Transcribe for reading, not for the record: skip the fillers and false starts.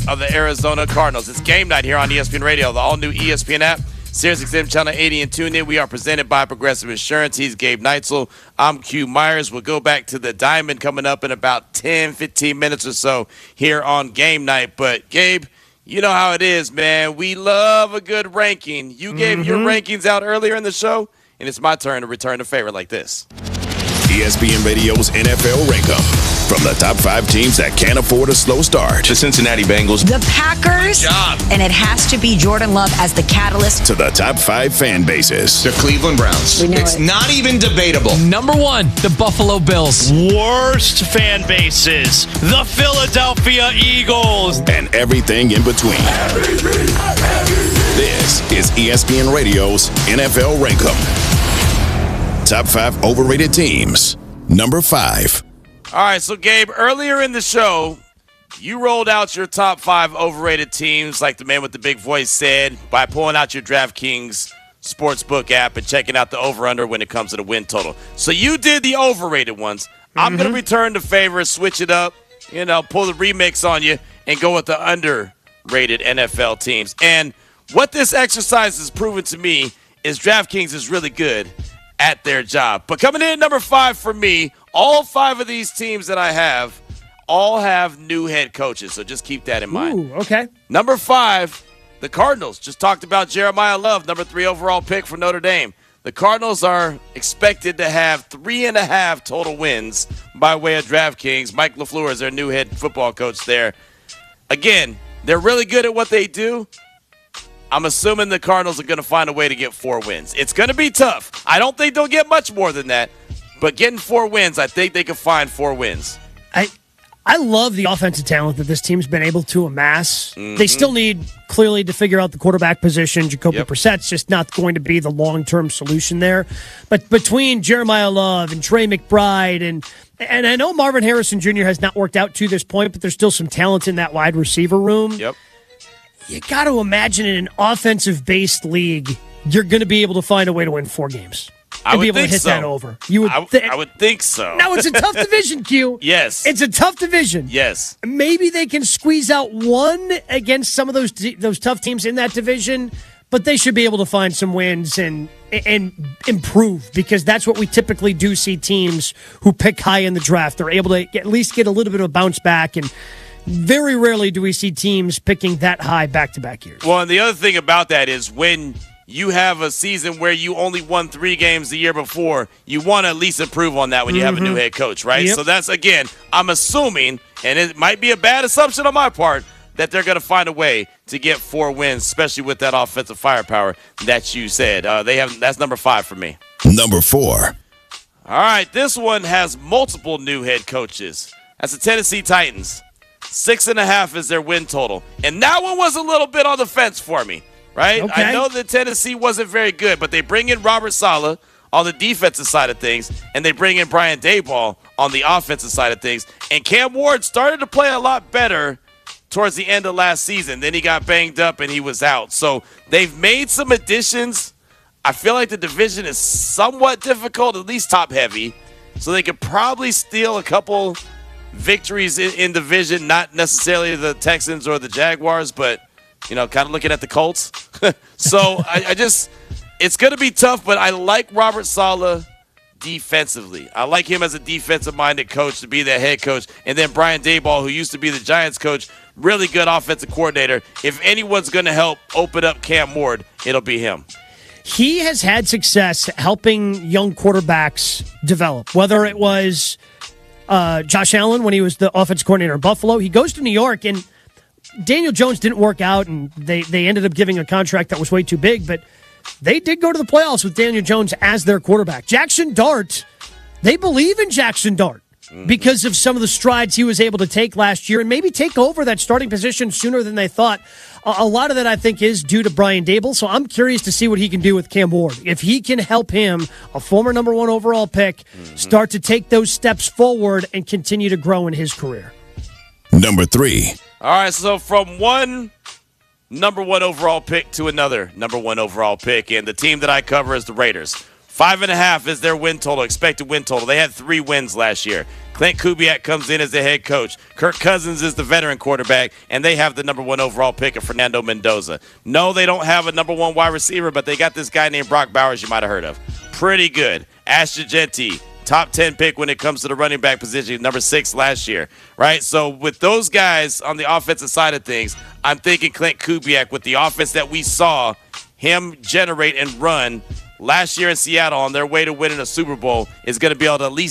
of the Arizona Cardinals. It's game night here on ESPN Radio, the all-new ESPN app, SiriusXM Channel 80 and TuneIn. We are presented by Progressive Insurance. He's Gabe Neitzel. I'm Q Myers. We'll go back to the Diamond coming up in about 10, 15 minutes or so here on game night. But, Gabe, you know how it is, man. We love a good ranking. You gave your rankings out earlier in the show, and it's my turn to return the favor like this. ESPN Radio's NFL Rankum. From the top 5 teams that can't afford a slow start. The Cincinnati Bengals. The Packers. And it has to be Jordan Love as the catalyst. To the top 5 fan bases. The Cleveland Browns. It's not even debatable. Number 1, the Buffalo Bills. Worst fan bases. The Philadelphia Eagles. And everything in between. This is ESPN Radio's NFL Rankum. Top 5 overrated teams. Number 5. All right, so Gabe, earlier in the show, you rolled out your top 5 overrated teams, like the man with the big voice said, by pulling out your DraftKings Sportsbook app and checking out the over-under when it comes to the win total. So you did the overrated ones. I'm going to return the favor, switch it up, pull the remix on you, and go with the underrated NFL teams. And what this exercise has proven to me is DraftKings is really good at their job. But coming in at number 5 for me, all 5 of these teams that I have all have new head coaches, so just keep that in mind. Ooh, okay. Number 5, the Cardinals. Just talked about Jeremiah Love, number 3 overall pick for Notre Dame. The Cardinals are expected to have 3.5 total wins by way of DraftKings. Mike LaFleur is their new head football coach there. Again, they're really good at what they do. I'm assuming the Cardinals are going to find a way to get 4 wins. It's going to be tough. I don't think they'll get much more than that. But getting 4 wins, I think they can find 4 wins. I love the offensive talent that this team's been able to amass. They still need, clearly, to figure out the quarterback position. Jacoby Brissett's just not going to be the long-term solution there. But between Jeremiah Love and Trey McBride, and I know Marvin Harrison Jr. has not worked out to this point, but there's still some talent in that wide receiver room. Yep. You got to imagine in an offensive-based league, you're going to be able to find a way to win 4 games. I would be able think to hit so. that over. I would think so. Now, it's a tough division, Q. Yes. It's a tough division. Yes. Maybe they can squeeze out 1 against some of those tough teams in that division, but they should be able to find some wins and improve, because that's what we typically do see teams who pick high in the draft. They're able to at least get a little bit of a bounce back, and very rarely do we see teams picking that high back-to-back years. Well, and the other thing about that is when you have a season where you only won 3 games the year before, you want to at least improve on that when you have a new head coach, right? Yep. So that's, again, I'm assuming, and it might be a bad assumption on my part, that they're going to find a way to get 4 wins, especially with that offensive firepower that you said. That's number 5 for me. Number 4. All right, this one has multiple new head coaches. That's the Tennessee Titans. 6.5 is their win total. And that one was a little bit on the fence for me, right? Okay. I know that Tennessee wasn't very good, but they bring in Robert Saleh on the defensive side of things, and they bring in Brian Daboll on the offensive side of things. And Cam Ward started to play a lot better towards the end of last season. Then he got banged up and he was out. So they've made some additions. I feel like the division is somewhat difficult, at least top-heavy. So they could probably steal a couple victories in division, not necessarily the Texans or the Jaguars, but, kind of looking at the Colts. So it's going to be tough, but I like Robert Saleh defensively. I like him as a defensive-minded coach to be that head coach. And then Brian Daboll, who used to be the Giants coach, really good offensive coordinator. If anyone's going to help open up Cam Ward, it'll be him. He has had success helping young quarterbacks develop, whether it was Josh Allen when he was the offensive coordinator in Buffalo. He goes to New York, and Daniel Jones didn't work out, and they ended up giving a contract that was way too big, but they did go to the playoffs with Daniel Jones as their quarterback. Jackson Dart, they believe in Jackson Dart because of some of the strides he was able to take last year and maybe take over that starting position sooner than they thought. A lot of that, I think, is due to Brian Daboll, so I'm curious to see what he can do with Cam Ward. If he can help him, a former number 1 overall pick, start to take those steps forward and continue to grow in his career. Number 3. All right, so from one number 1 overall pick to another number 1 overall pick, and the team that I cover is the Raiders. 5.5 is their win total, expected win total. They had 3 wins last year. Clint Kubiak comes in as the head coach. Kirk Cousins is the veteran quarterback, and they have the number 1 overall pick of Fernando Mendoza. No, they don't have a number 1 wide receiver, but they got this guy named Brock Bowers you might have heard of. Pretty good. Ashton Jeanty, top 10 pick when it comes to the running back position, number 6 last year, right? So with those guys on the offensive side of things, I'm thinking Clint Kubiak with the offense that we saw him generate and run last year in Seattle on their way to winning a Super Bowl is going to be able to at least